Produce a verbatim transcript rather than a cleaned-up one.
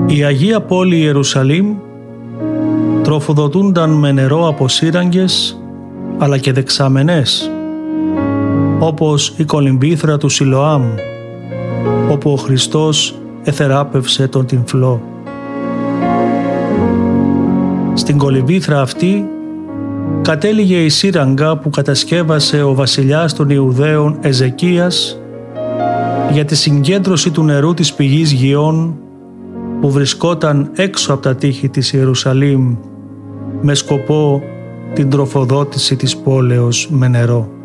Η Αγία Πόλη Ιερουσαλήμ τροφοδοτούνταν με νερό από σύραγγες αλλά και δεξαμενές, όπως η κολυμβήθρα του Σιλοάμ, όπου ο Χριστός εθεράπευσε τον τυμφλό. Στην κολυμβήθρα αυτή κατέληγε η σύραγγα που κατασκεύασε ο βασιλιάς των Ιουδαίων Εζεκίας για τη συγκέντρωση του νερού της πηγής Γιών που βρισκόταν έξω από τα τείχη της Ιερουσαλήμ με σκοπό την τροφοδότηση της πόλεως με νερό.